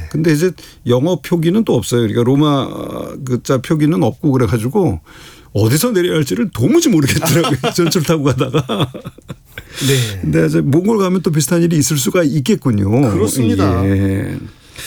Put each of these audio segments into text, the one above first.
근데 이제 영어 표기는 또 없어요. 그러니까 로마 글자 표기는 없고 그래가지고 어디서 내려야 할지를 도무지 모르겠더라고요. 전철 타고 가다가. 네. 근데 이제 몽골 가면 또 비슷한 일이 있을 수가 있겠군요. 그렇습니다. 예.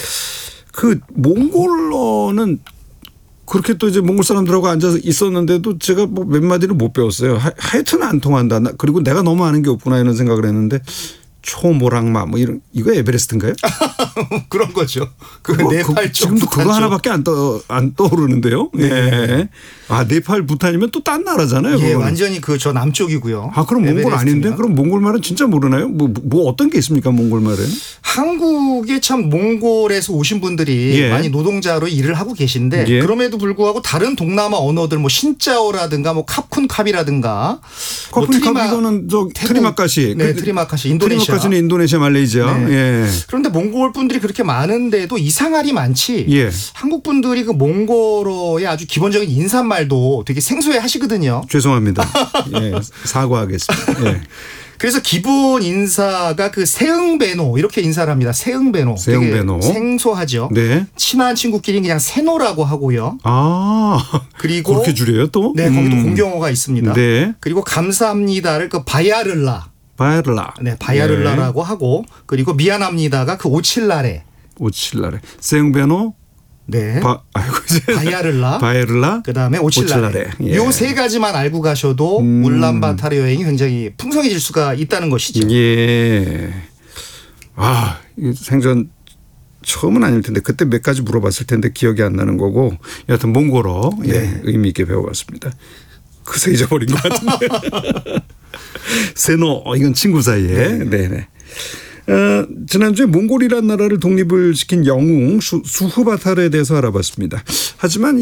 그 몽골어는 그렇게 또 이제 몽골 사람들하고 앉아서 있었는데도 제가 뭐 몇 마디를 못 배웠어요. 하여튼 안 통한다. 그리고 내가 너무 아는 게 없구나 이런 생각을 했는데 초모랑마 뭐 이런 이거 에베레스트인가요? 그런 거죠. 그 네팔 쪽 지금도 그거 하나밖에 안 떠오르는데요. 네. 예. 아 네팔 부탄이면 또 딴 나라잖아요. 예, 그거는. 완전히 그 저 남쪽이고요. 아 그럼 몽골 아닌데? 에베레스트면. 그럼 몽골 말은 진짜 모르나요? 뭐 어떤 게 있습니까 몽골 말은? 한국에 참 몽골에서 오신 분들이 예. 많이 노동자로 일을 하고 계신데 예. 그럼에도 불구하고 다른 동남아 언어들 뭐 신짜오라든가 뭐 캅쿤캅이라든가 커플캅 이거는 저 트리마카시. 네, 트리마카시 인도네시아. 트리마카시는 인도네시아 말레이시아. 네. 예. 그런데 몽골 분들이 그렇게 많은데도 이상할이 많지. 예. 한국 분들이 그 몽골어의 아주 기본적인 인사말도 되게 생소해 하시거든요. 죄송합니다. 예. 사과하겠습니다. 예. 그래서 기본 인사가 그 세응베노 이렇게 인사를 합니다. 세응베노. 세응베노. 되게 생소하죠. 네. 친한 친구끼리 그냥 세노라고 하고요. 아. 그리고 그렇게 줄여요 또? 네, 거기도 공경어가 있습니다. 네. 그리고 감사합니다를 그 바야를라. 바야를라. 네, 바야를라라고 하고 그리고 미안합니다가 그 오칠라레. 오칠라레. 세응베노. 네. 바야를라. 바야를라. 그다음에 오칠라레. 예. 요 세 가지만 알고 가셔도 울란바타르 여행이 굉장히 풍성해질 수가 있다는 것이죠. 예. 아, 생전 처음은 아닐 텐데 그때 몇 가지 물어봤을 텐데 기억이 안 나는 거고 여하튼 몽골어 네. 예, 의미 있게 배워봤습니다. 그새 잊어버린 것 같은데. 세노 이건 친구 사이에. 네네. 지난주에 몽골이라는 나라를 독립을 시킨 영웅 수후바타르에 대해서 알아봤습니다. 하지만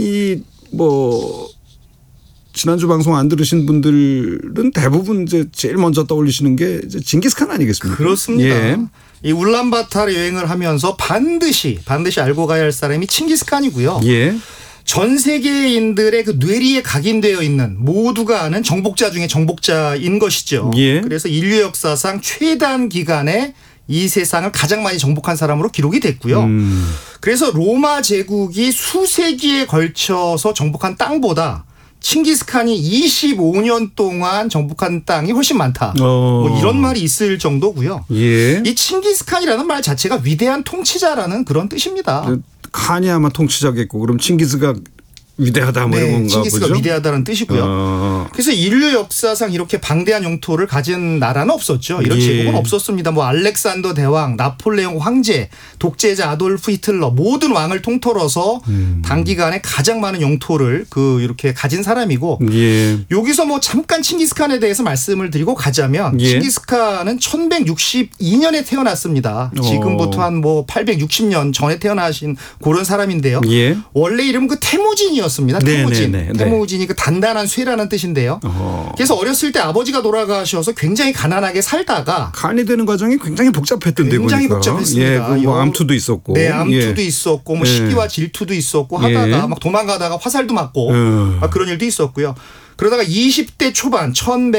지난주 방송 안 들으신 분들은 대부분 이제 제일 먼저 떠올리시는 게 이제 징기스칸 아니겠습니까? 그렇습니다. 예. 이 울란바타르 여행을 하면서 반드시 알고 가야 할 사람이 칭기스칸이고요. 예. 전 세계인들의 그 뇌리에 각인되어 있는 모두가 아는 정복자 중에 정복자인 것이죠. 예. 그래서 인류 역사상 최단 기간에 이 세상을 가장 많이 정복한 사람으로 기록이 됐고요. 그래서 로마 제국이 수세기에 걸쳐서 정복한 땅보다 칭기스칸이 25년 동안 정복한 땅이 훨씬 많다. 뭐 이런 말이 있을 정도고요. 예. 이 칭기스칸이라는 말 자체가 위대한 통치자라는 그런 뜻입니다. 칸이 아마 통치자겠고 그럼 칭기스가 위대하다 뭐 이런 건가 칭기스가 보죠. 위대하다는 뜻이고요. 그래서 인류 역사상 이렇게 방대한 영토를 가진 나라는 없었죠. 이런 제국은 없었습니다. 뭐 알렉산더 대왕, 나폴레옹 황제, 독재자 아돌프 히틀러 모든 왕을 통틀어서 단기간에 가장 많은 영토를 이렇게 가진 사람이고 예. 여기서 뭐 잠깐 칭기스칸에 대해서 말씀을 드리고 가자면 칭기스칸은 1162년에 태어났습니다. 지금부터 한 860년 전에 태어나신 그런 사람인데요. 예. 원래 이름은 그 태무진이었습니다. 태무진. 네네네. 태무진이 그 단단한 쇠라는 뜻인데요. 그래서 어렸을 때 아버지가 돌아가셔서 굉장히 가난하게 살다가 칸이 되는 과정이 굉장히 복잡했던데 굉장히 보니까. 복잡했습니다. 예, 뭐 암투도 있었고. 네, 암투도 있었고 뭐 시기와 질투도 있었고 하다가 막 도망가다가 화살도 맞고 막 그런 일도 있었고요. 그러다가 20대 초반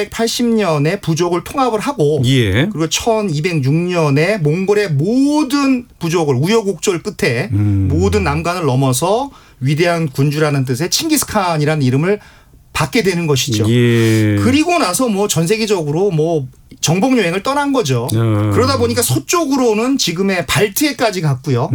1180년에 부족을 통합을 하고 그리고 1206년에 몽골의 모든 부족을 우여곡절 끝에 모든 난관을 넘어서 위대한 군주라는 뜻의 칭기스칸이라는 이름을 받게 되는 것이죠. 그리고 나서 뭐 전 세계적으로 뭐 정복 여행을 떠난 거죠. 그러다 보니까 서쪽으로는 지금의 발트해까지 갔고요.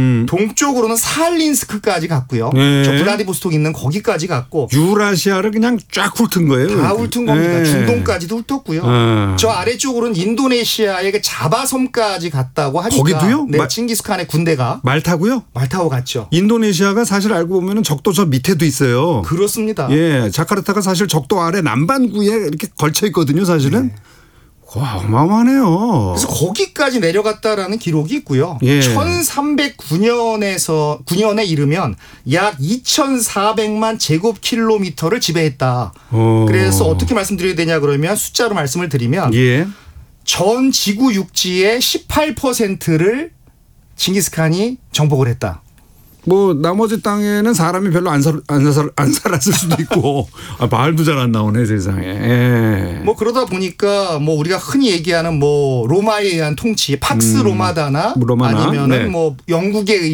동쪽으로는 사할린스크까지 갔고요. 저 블라디보스톡 있는 거기까지 갔고. 유라시아를 그냥 쫙 훑은 거예요. 다 훑은 겁니다. 중동까지도 훑었고요. 저 아래쪽으로는 인도네시아의 그 자바섬까지 갔다고 하니까. 거기도요? 네, 칭기스칸의 군대가. 말 타고요? 말 타고 갔죠. 인도네시아가 사실 알고 보면 적도 저 밑에도 있어요. 그렇습니다. 예, 자카르타가 사실 적도 아래 남반구에 이렇게 걸쳐 있거든요, 사실은. 와, 어마어마하네요. 그래서 거기까지 내려갔다라는 기록이 있고요. 1309년에 이르면 약 2,400만 제곱킬로미터를 지배했다. 그래서 어떻게 말씀드려야 되냐 그러면 숫자로 말씀을 드리면 전 지구 육지의 18%를 칭기스칸이 정복을 했다. 뭐 나머지 땅에는 사람이 별로 안 살았을 수도 있고 말도 잘 안 나오네 세상에. 뭐 그러다 보니까 뭐 우리가 흔히 얘기하는 뭐 로마에 의한 통치, 팍스 로마다나 아니면은 뭐 영국에